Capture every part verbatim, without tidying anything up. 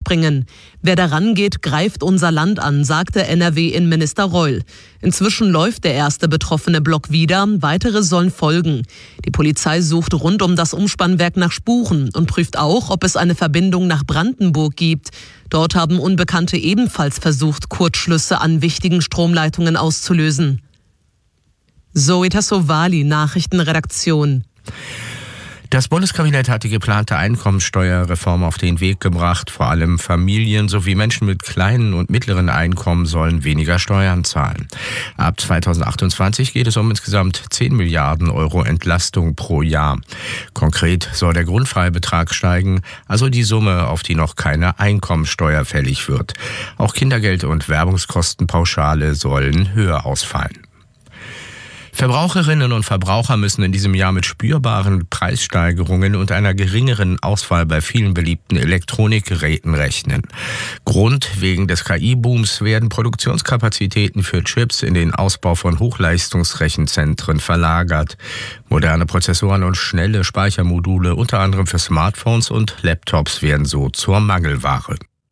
einspringen. Wer daran geht, greift unser Land an, sagte N R W-Innenminister Reul. Inzwischen läuft der erste betroffene Block wieder, weitere sollen folgen. Die Polizei sucht rund um das Umspannwerk nach Spuren und prüft auch, ob es eine Verbindung nach Brandenburg gibt. Dort haben Unbekannte ebenfalls versucht, Kurzschlüsse an wichtigen Stromleitungen auszulösen. Zoe Tassovali, Nachrichtenredaktion. Das Bundeskabinett hat die geplante Einkommensteuerreform auf den Weg gebracht. Vor allem Familien sowie Menschen mit kleinen und mittleren Einkommen sollen weniger Steuern zahlen. Ab zweitausendachtundzwanzig geht es um insgesamt zehn Milliarden Euro Entlastung pro Jahr. Konkret soll der Grundfreibetrag steigen, also die Summe, auf die noch keine Einkommensteuer fällig wird. Auch Kindergeld und Werbungskostenpauschale sollen höher ausfallen. Verbraucherinnen und Verbraucher müssen in diesem Jahr mit spürbaren Preissteigerungen und einer geringeren Auswahl bei vielen beliebten Elektronikgeräten rechnen. Grund: wegen des K I-Booms werden Produktionskapazitäten für Chips in den Ausbau von Hochleistungsrechenzentren verlagert. Moderne Prozessoren und schnelle Speichermodule, unter anderem für Smartphones und Laptops, werden so zur Mangelware.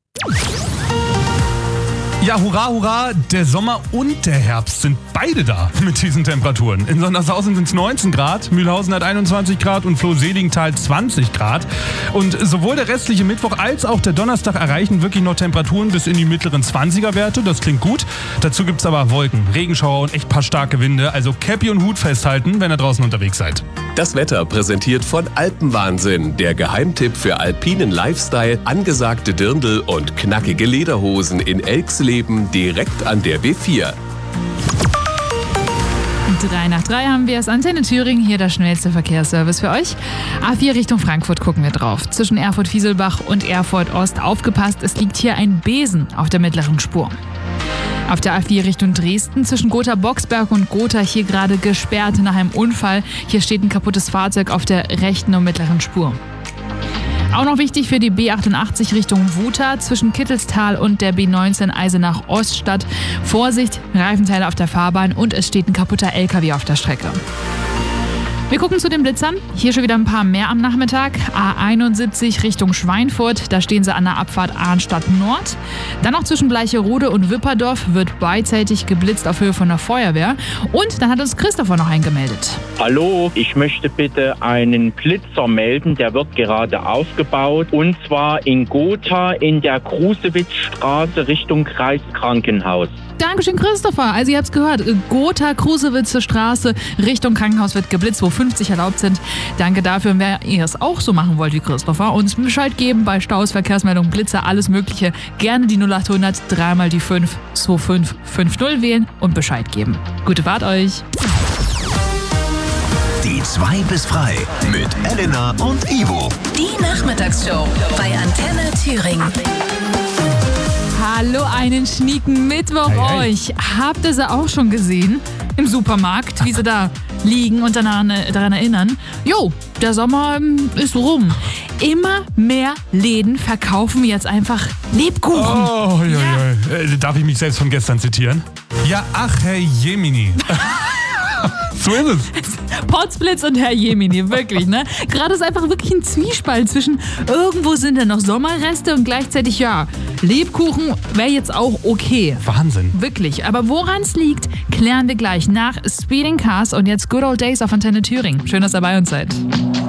Ja, hurra, hurra, der Sommer und der Herbst sind beide da mit diesen Temperaturen. In Sondershausen sind es neunzehn Grad, Mühlhausen hat einundzwanzig Grad und Floh-Seligenthal zwanzig Grad. Und sowohl der restliche Mittwoch als auch der Donnerstag erreichen wirklich noch Temperaturen bis in die mittleren zwanziger-Werte. Das klingt gut. Dazu gibt es aber Wolken, Regenschauer und echt paar starke Winde. Also Käppi und Hut festhalten, wenn ihr draußen unterwegs seid. Das Wetter präsentiert von Alpenwahnsinn, der Geheimtipp für alpinen Lifestyle, angesagte Dirndl und knackige Lederhosen in Elxleben direkt an der B vier. Drei nach drei haben wir es. Antenne Thüringen, hier der schnellste Verkehrsservice für euch. A vier Richtung Frankfurt gucken wir drauf. Zwischen Erfurt-Fieselbach und Erfurt-Ost aufgepasst, es liegt hier ein Besen auf der mittleren Spur. Auf der A vier Richtung Dresden zwischen Gotha-Boxberg und Gotha hier gerade gesperrt nach einem Unfall. Hier steht ein kaputtes Fahrzeug auf der rechten und mittleren Spur. Auch noch wichtig für die B achtundachtzig Richtung Wuta zwischen Kittelstal und der B neunzehn Eisenach-Oststadt. Vorsicht, Reifenteile auf der Fahrbahn und es steht ein kaputter L K W auf der Strecke. Wir gucken zu den Blitzern. Hier schon wieder ein paar mehr am Nachmittag. A einundsiebzig Richtung Schweinfurt, da stehen sie an der Abfahrt Arnstadt Nord. Dann noch zwischen Bleicherode und Wipperdorf wird beidseitig geblitzt auf Höhe von der Feuerwehr. Und dann hat uns Christopher noch eingemeldet. Hallo, ich möchte bitte einen Blitzer melden, der wird gerade aufgebaut. Und zwar in Gotha in der Krusewitzstraße Richtung Kreiskrankenhaus. Dankeschön, Christopher. Also ihr habt es gehört, Gotha-Krusewitzer Straße Richtung Krankenhaus wird geblitzt, wo fünfzig erlaubt sind. Danke dafür. Und wer ihr es auch so machen wollt wie Christopher, uns Bescheid geben bei Staus, Verkehrsmeldungen, Blitzer, alles Mögliche. Gerne die null achthundert, dreimal die fünf, zwei fünf fünf null wählen und Bescheid geben. Gute Fahrt euch. Die zwei bis frei mit Elena und Ivo. Die Nachmittagsshow bei Antenne Thüringen. Hallo, einen schnieken Mittwoch Hey, hey. euch. Habt ihr sie auch schon gesehen? Im Supermarkt, wie sie da liegen und daran, daran erinnern. Jo, der Sommer ähm, ist rum. Immer mehr Läden verkaufen jetzt einfach Lebkuchen. Oh, ja, ja. Äh, darf ich mich selbst von gestern zitieren? Ja, ach, Herr Jemini. So ist es. Potzblitz und Herr Jemini, wirklich, ne? Gerade ist einfach wirklich ein Zwiespalt zwischen irgendwo sind da noch Sommerreste und gleichzeitig, ja, Lebkuchen wäre jetzt auch okay. Wahnsinn. Wirklich, aber woran es liegt, klären wir gleich nach Speeding Cars und jetzt Good Old Days auf Antenne Thüringen. Schön, dass ihr bei uns seid.